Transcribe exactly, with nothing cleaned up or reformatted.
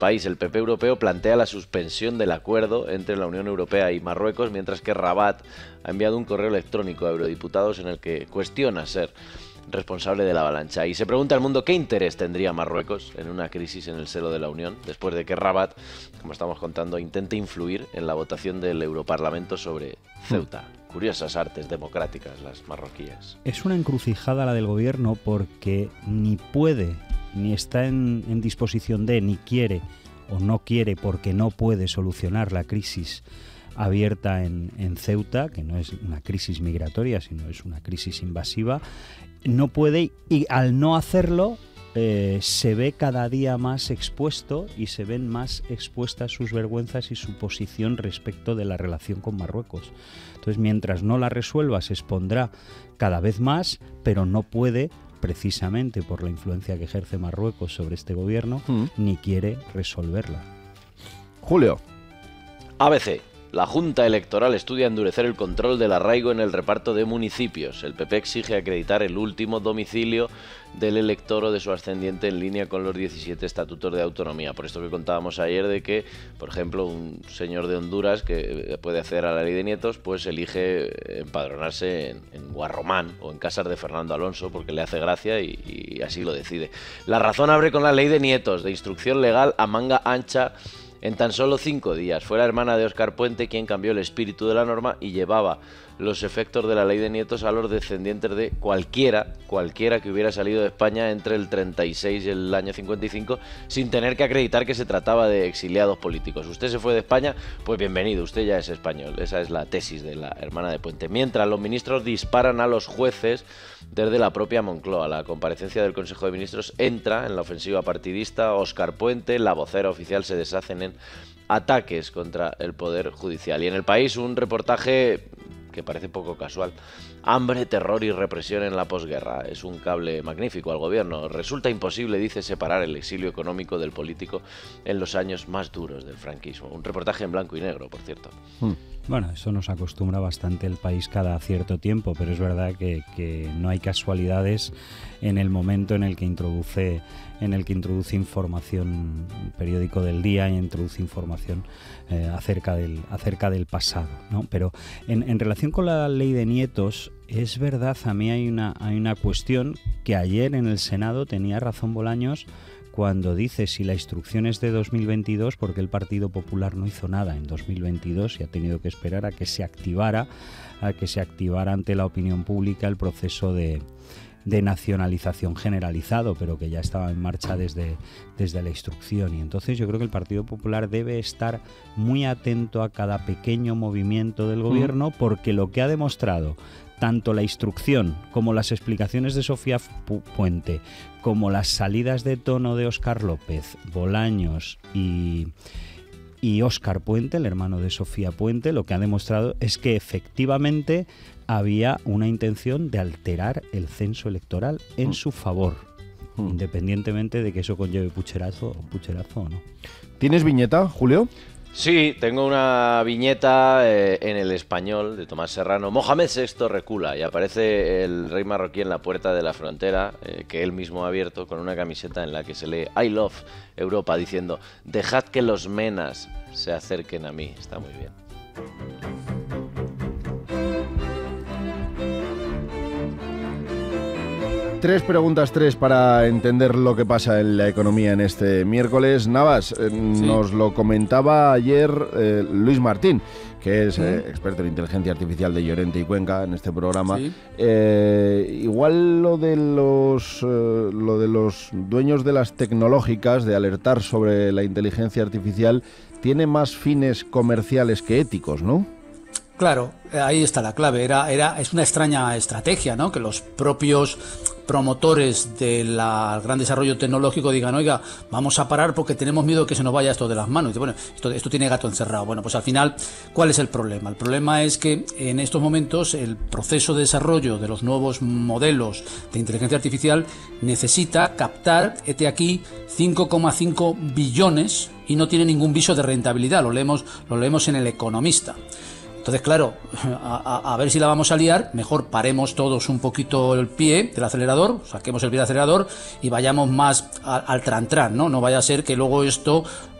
país, el P P europeo, plantea la suspensión del acuerdo entre la Unión Europea y Marruecos, mientras que Rabat ha enviado un correo electrónico a eurodiputados en el que cuestiona ser responsable de la avalancha. Y se pregunta al mundo qué interés tendría Marruecos en una crisis en el seno de la Unión, después de que Rabat, como estamos contando, intente influir en la votación del Europarlamento sobre Ceuta. Curiosas artes democráticas las marroquíes. Es una encrucijada la del gobierno porque ni puede, ni está en, en disposición de, ni quiere o no quiere porque no puede solucionar la crisis abierta en, en Ceuta, que no es una crisis migratoria, sino es una crisis invasiva. No puede, y al no hacerlo eh, se ve cada día más expuesto y se ven más expuestas sus vergüenzas y su posición respecto de la relación con Marruecos. Entonces, mientras no la resuelva, se expondrá cada vez más, pero no puede, precisamente por la influencia que ejerce Marruecos sobre este gobierno, mm. ni quiere resolverla. Julio. A B C. La Junta Electoral estudia endurecer el control del arraigo en el reparto de municipios. El P P exige acreditar el último domicilio del elector o de su ascendiente en línea con los diecisiete estatutos de autonomía. Por esto que contábamos ayer de que, por ejemplo, un señor de Honduras que puede acceder a la ley de nietos, pues elige empadronarse en, en Guarromán o en Casas de Fernando Alonso porque le hace gracia y, y así lo decide. La Razón abre con la ley de nietos, de instrucción legal a manga ancha en tan solo cinco días. Fue la hermana de Óscar Puente quien cambió el espíritu de la norma y llevaba los efectos de la ley de nietos a los descendientes de cualquiera, cualquiera que hubiera salido de España entre el treinta y seis y el año cincuenta y cinco, sin tener que acreditar que se trataba de exiliados políticos. Usted se fue de España, pues bienvenido, usted ya es español. Esa es la tesis de la hermana de Puente. Mientras los ministros disparan a los jueces desde la propia Moncloa. La comparecencia del Consejo de Ministros entra en la ofensiva partidista. Óscar Puente, la vocera oficial, se deshacen en ataques contra el Poder Judicial. Y en El País, un reportaje que parece poco casual. Hambre, terror y represión en la posguerra. Es un cable magnífico al gobierno. Resulta imposible, dice, separar el exilio económico del político en los años más duros del franquismo. Un reportaje en blanco y negro, por cierto. Hmm. Bueno, eso nos acostumbra bastante El País cada cierto tiempo, pero es verdad que, que no hay casualidades en el momento en el que introduce en el que introduce información, periódico del día, y introduce información eh, acerca del acerca del pasado, ¿no? Pero en, en relación con la ley de nietos, es verdad, a mí hay una hay una cuestión que ayer en el Senado tenía razón Bolaños cuando dice si la instrucción es de dos mil veintidós, porque el Partido Popular no hizo nada en dos mil veintidós y ha tenido que esperar a que se activara, a que se activara ante la opinión pública el proceso de, de nacionalización generalizado, pero que ya estaba en marcha desde, desde la instrucción. Y entonces yo creo que el Partido Popular debe estar muy atento a cada pequeño movimiento del gobierno, porque lo que ha demostrado tanto la instrucción como las explicaciones de Sofía Puente, como las salidas de tono de Óscar López, Bolaños y, y Óscar Puente, el hermano de Sofía Puente, lo que ha demostrado es que efectivamente había una intención de alterar el censo electoral en mm. su favor, mm. independientemente de que eso conlleve pucherazo, pucherazo o no. ¿Tienes viñeta, Julio? Sí, tengo una viñeta eh, en El Español de Tomás Serrano. Mohamed sexto recula y aparece el rey marroquí en la puerta de la frontera eh, que él mismo ha abierto, con una camiseta en la que se lee I love Europa, diciendo: dejad que los menas se acerquen a mí. Está muy bien. Tres preguntas, tres para entender lo que pasa en la economía en este miércoles. Navas, eh, sí. nos lo comentaba ayer eh, Luis Martín, que es eh, experto en inteligencia artificial de Llorente y Cuenca en este programa. Sí. Eh, igual lo de los eh, lo de los dueños de las tecnológicas, de alertar sobre la inteligencia artificial, tiene más fines comerciales que éticos, ¿no? Claro, ahí está la clave. Era, era, es una extraña estrategia, ¿no? Que los propios promotores del gran desarrollo tecnológico digan: oiga, vamos a parar porque tenemos miedo que se nos vaya esto de las manos. Y dice, bueno, esto, esto tiene gato encerrado. Bueno, pues al final, ¿cuál es el problema? El problema es que en estos momentos el proceso de desarrollo de los nuevos modelos de inteligencia artificial necesita captar, hete aquí, cinco coma cinco billones y no tiene ningún viso de rentabilidad. Lo leemos, lo leemos en El Economista. Entonces, claro, a, a, a ver si la vamos a liar, mejor paremos todos un poquito el pie del acelerador, saquemos el pie del acelerador y vayamos más a, al tran-tran, ¿no? No vaya a ser que luego esto